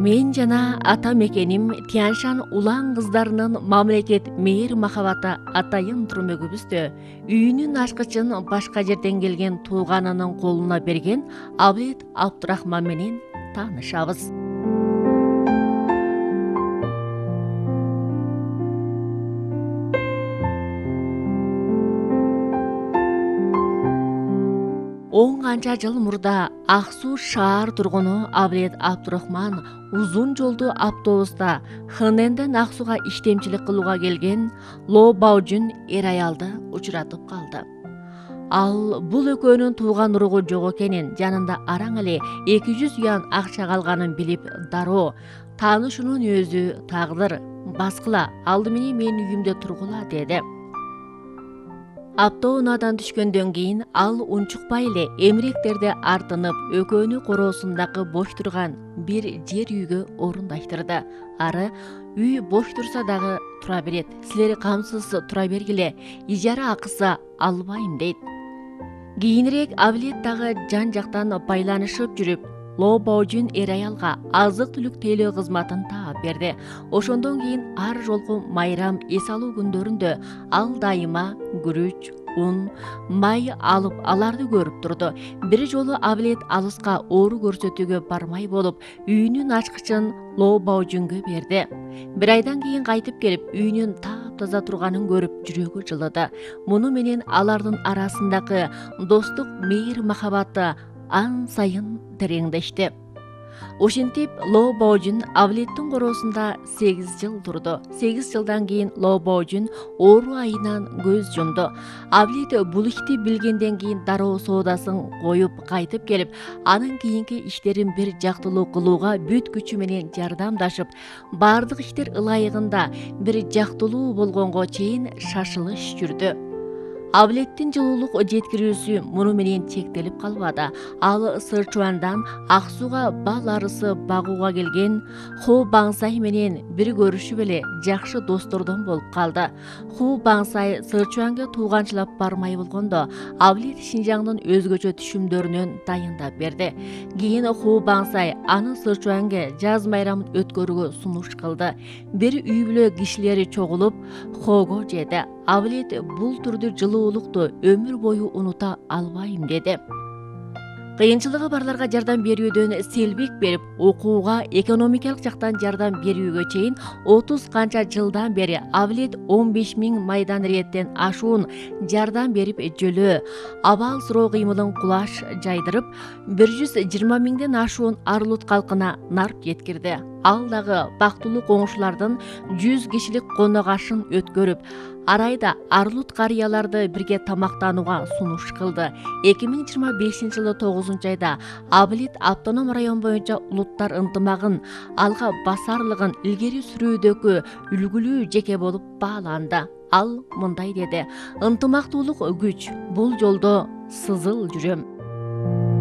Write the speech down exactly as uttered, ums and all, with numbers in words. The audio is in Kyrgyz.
Мен жана ата мекеним Тяньшан улан кыздарынын мамлекет мейир махабаты атайын түрмөгүбүздө үйүнүн ачкычын башка жерден келген тууганынын колуна берген Абылет Абдурахман менен таанышабыз. он канча жыл мурда Ак Суу шаар тургуну Абылет Абдурахман узун жолду автобуста Хэнэнден Ак Сууга иштемчилик кылууга келген Ло Баожун эр аялды учуратып калды. Ал бул экөөнүн тууган уругу жок экенин, жанында араң эле эки жүз юан акча калганын билип, дароо таанышуунун өзү тагдыр, баскыла, алды менен менин үйүмдө тургула деди. Автоунаадан түшкөндөн кийин ал унчукпай эле эмиректерди артынып, экөөнү короосундагы бош турган бир жер үйгө орундаштырды. Ары үй бош турса дагы тура берет, силер камсыз тура бергиле, ижара акысы албайм дейт. Кийинирээк Абылет дагы жан жактан байланышып жүрүп, Ло Баожун эр аялга азык-түлүк тейлөө кызматын таап берди. Ошондон кийин ар жолку майрам эс алуу күндөрүндө ал дайыма күрүч, ун, май алып аларды көрүп турду. Бир жолу Абылет алыска оору көрсөтүүгө бармай болуп, үйүнүн ачкычын Ло Баожунга берди. Бир айдан кийин кайтып келип, үйүнүн таап-таза турганын көрүп жүрөгү жылыды. Муну менен алардын арасындагы достук мейир махабаты ан сайын тереңдешти. Ошентип Ло Баожун Абылеттин короосунда сегиз жыл турду. сегиз жылдан кийин Ло Баожун оору айынан көз жумду. Абылет бул ишти билгенден кийин дароо соодасын коюп кайтып келип, анын кийинки иштерин бир жактылуу кылууга бүт күчү менен жардамдашып, баардык иштер ылайыгында бир жактылуу болгонго чейин шашылыш жүрдү. Абылеттин жылуулук жеткирүүсү муну менен чектелип калбады. Ал Сычуандан Ак Сууга бал арысы багууга келген Ху Баңсай менен бир көрүшүп эле жакшы достордон болуп калды. Ху Баңсай Сычуанга тууганчылап бармай болгондо, Абылет Шинжаңдын өзгөчө түшүмдөрүнөн дайындап берди. Кийин Ху Баңсай аны Сычуанга жаз майрамын өткөрүүгө сунуш кылды. Бир үй бүлө кишилери чогулуп хого жеди. Абылет бул түрдүү жылуулукту өмүр бою унута албайм деди. Кыйынчылыгы барларга жардам берүүдөн селбик берип, окууга, экономикалык жактан жардам берүүгө чейин отуз канча жылдан бери Абылет он беш миң майдан реттен ашуун жардам берип жөлөө, абал суроо кыймылын кулаш жайдырып, бир жүз жыйырма миңден ашуун Арлут калкына нарп жеткирди. Ал дагы бактылуу коңшулардын жүз кишилик конок ашын өткөрүп, арайда Арлут карыяларды бирге тамактанууга сунуш кылды. эки миң жыйырма бешинчи жылы тогузунчу айда Абылет автоном район боюнча улуттар ынтымагын, алга басарлыгын илгери сүрүүдөгү үлгүлүү жеке болуп бааланды. Ал мындай деди: ынтымактуулук күч, бул жолдо сызыл жүрөм.